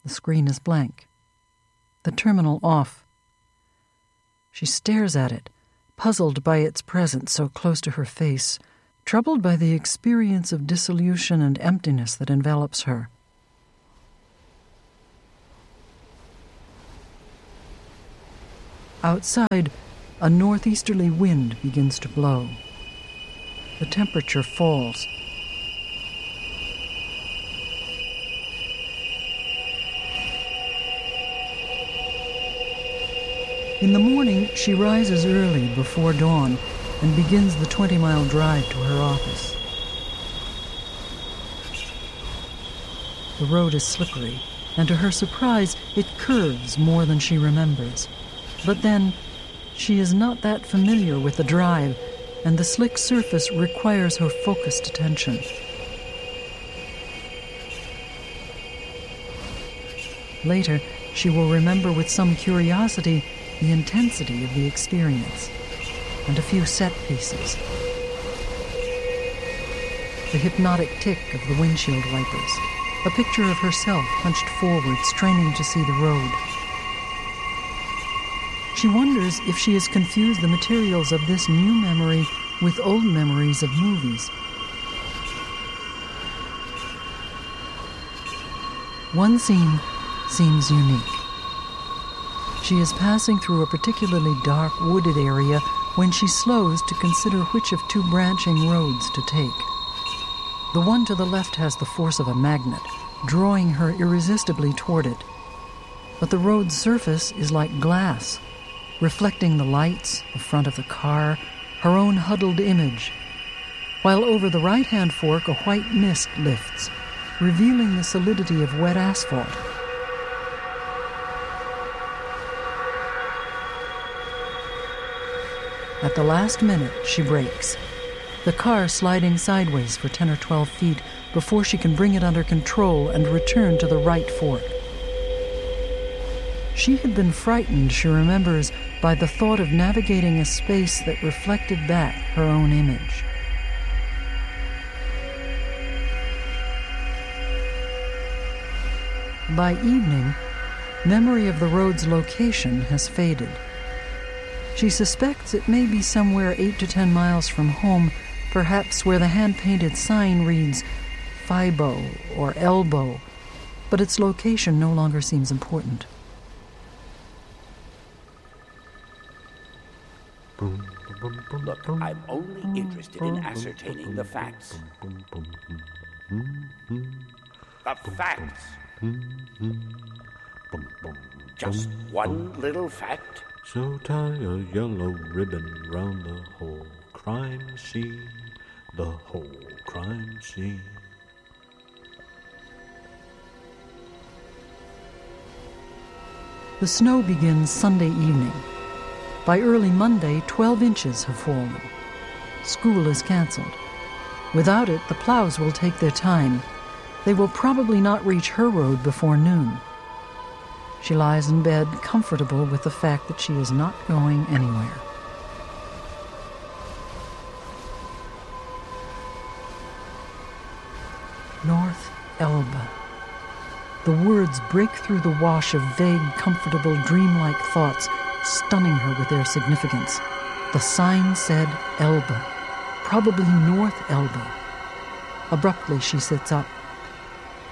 The screen is blank. The terminal off. She stares at it, puzzled by its presence so close to her face, troubled by the experience of dissolution and emptiness that envelops her. Outside, a northeasterly wind begins to blow. The temperature falls. In the morning, she rises early before dawn and begins the 20-mile drive to her office. The road is slippery, and to her surprise, it curves more than she remembers. But then, she is not that familiar with the drive, and the slick surface requires her focused attention. Later, she will remember with some curiosity the intensity of the experience, and a few set pieces. The hypnotic tick of the windshield wipers, a picture of herself hunched forward, straining to see the road. She wonders if she has confused the materials of this new memory with old memories of movies. One scene seems unique. She is passing through a particularly dark, wooded area when she slows to consider which of two branching roads to take. The one to the left has the force of a magnet, drawing her irresistibly toward it. But the road's surface is like glass, reflecting the lights, the front of the car, her own huddled image, while over the right-hand fork a white mist lifts, revealing the solidity of wet asphalt. At the last minute, she brakes, the car sliding sideways for 10 or 12 feet before she can bring it under control and return to the right fork. She had been frightened, she remembers, by the thought of navigating a space that reflected back her own image. By evening, memory of the road's location has faded. She suspects it may be somewhere 8 to 10 miles from home, perhaps where the hand-painted sign reads Fibo or Elbow, but its location no longer seems important. Look, I'm only interested in ascertaining the facts. The facts. Just one little fact. So tie a yellow ribbon round the whole crime scene, the whole crime scene. The snow begins Sunday evening. By early Monday, 12 inches have fallen. School is canceled. Without it, the plows will take their time. They will probably not reach her road before noon. She lies in bed, comfortable with the fact that she is not going anywhere. North Elba. The words break through the wash of vague, comfortable, dreamlike thoughts, stunning her with their significance. The sign said Elba, probably North Elba. Abruptly, she sits up.